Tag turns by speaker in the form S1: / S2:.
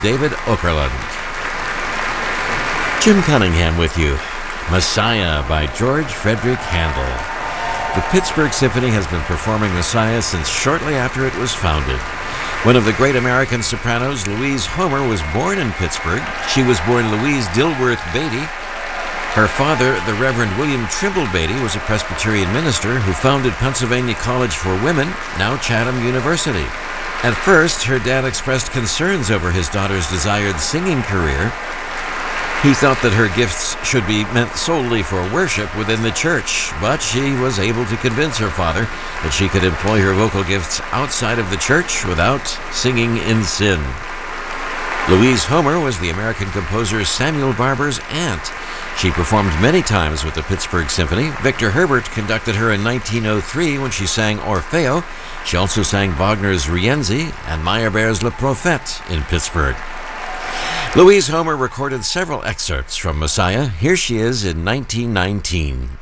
S1: David Okerlund. Jim Cunningham with you. Messiah by George Frederick Handel. The Pittsburgh Symphony has been performing Messiah since shortly after it was founded. One of the great American sopranos, Louise Homer, was born in Pittsburgh. She was born Louise Dilworth Beatty. Her father, the Reverend William Trimble Beatty, was a Presbyterian minister who founded Pennsylvania College for Women, now Chatham University. At first, her dad expressed concerns over his daughter's desired singing career. He thought that her gifts should be meant solely for worship within the church, but she was able to convince her father that she could employ her vocal gifts outside of the church without singing in sin. Louise Homer was the American composer Samuel Barber's aunt. She performed many times with the Pittsburgh Symphony. Victor Herbert conducted her in 1903 when she sang Orfeo. She also sang Wagner's Rienzi and Meyerbeer's Le Prophète in Pittsburgh. Louise Homer recorded several excerpts from Messiah. Here she is in 1919.